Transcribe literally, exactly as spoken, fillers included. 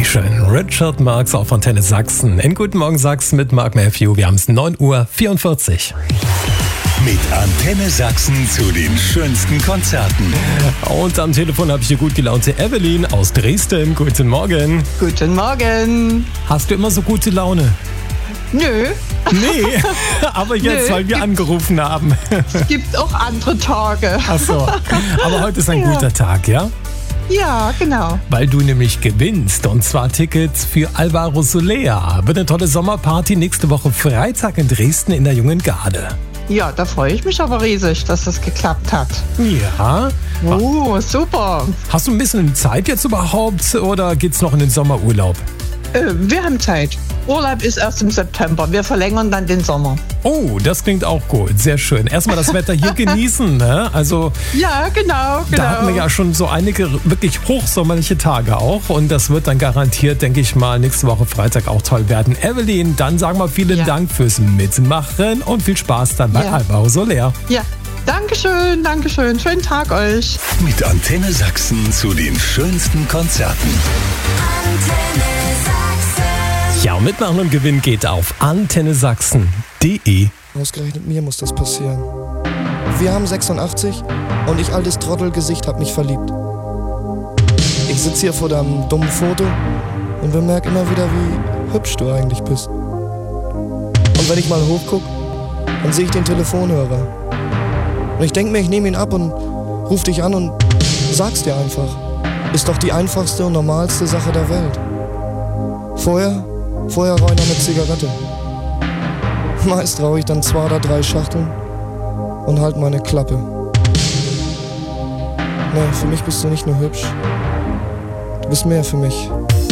schön. Richard Marx auf Antenne Sachsen. In Guten Morgen Sachsen mit Mark Matthew. Wir haben es neun Uhr vierundvierzig. Mit Antenne Sachsen zu den schönsten Konzerten. Und am Telefon habe ich die gut gelaunte Evelyn aus Dresden. Guten Morgen. Guten Morgen. Hast du immer so gute Laune? Nö. Nee, aber jetzt, Nö, weil wir gibt- angerufen haben. Es gibt auch andere Tage. Ach so. Aber heute ist ein Ja. guter Tag, ja? Ja, genau. Weil du nämlich gewinnst. Und zwar Tickets für Alvaro Soler. Wird eine tolle Sommerparty nächste Woche Freitag in Dresden in der Jungen Garde. Ja, da freue ich mich aber riesig, dass das geklappt hat. Ja. Oh, super. Hast du ein bisschen Zeit jetzt überhaupt oder geht's noch in den Sommerurlaub? Äh, wir haben Zeit. Urlaub ist erst im September. Wir verlängern dann den Sommer. Oh, das klingt auch gut. Sehr schön. Erstmal das Wetter hier genießen. Ne? Also Ja, genau, genau. da hatten wir ja schon so einige wirklich hochsommerliche Tage auch. Und das wird dann garantiert, denke ich mal, nächste Woche Freitag auch toll werden. Evelyn, dann sagen wir vielen Ja. Dank fürs Mitmachen und viel Spaß dann bei Ja. Alvaro Soler. Ja, Dankeschön, Dankeschön. Schönen Tag euch. Mit Antenne Sachsen zu den schönsten Konzerten. Ja, und mitmachen und gewinnen geht auf antenne sachsen punkt de. Ausgerechnet mir muss das passieren. Wir haben sechsundachtzig und ich, altes Trottelgesicht, hab mich verliebt. Ich sitz hier vor deinem dummen Foto und bemerk immer wieder, wie hübsch du eigentlich bist. Und wenn ich mal hochguck, dann sehe ich den Telefonhörer. Und ich denk mir, ich nehme ihn ab und ruf dich an und sag's dir einfach. Ist doch die einfachste und normalste Sache der Welt. Vorher, vorher rauch ich noch eine Zigarette. Meist rauche ich dann zwei oder drei Schachteln und halt meine Klappe. Nee, für mich bist du nicht nur hübsch. Du bist mehr für mich.